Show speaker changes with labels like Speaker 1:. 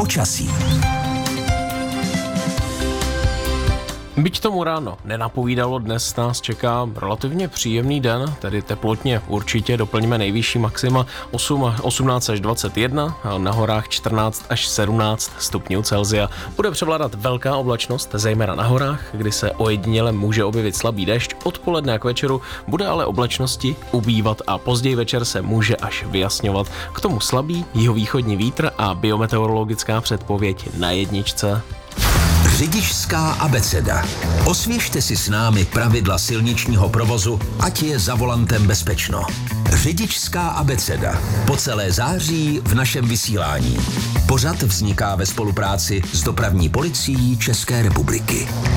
Speaker 1: Počasí.
Speaker 2: Byť tomu ráno nenapovídalo, dnes nás čeká relativně příjemný den, tedy teplotně určitě doplníme nejvyšší maxima 18 až 21, a na horách 14 až 17 stupňů Celsia. Bude převládat velká oblačnost, zejména na horách, kdy se ojediněle může objevit slabý déšť. Odpoledne a k večeru bude ale oblačnosti ubývat a později večer se může až vyjasňovat. K tomu slabý jihovýchodní vítr a biometeorologická předpověď na jedničce.
Speaker 1: Řidičská abeceda. Osvěžte si s námi pravidla silničního provozu, ať je za volantem bezpečno. Řidičská abeceda. Po celé září v našem vysílání. Pořad vzniká ve spolupráci s Dopravní policií České republiky.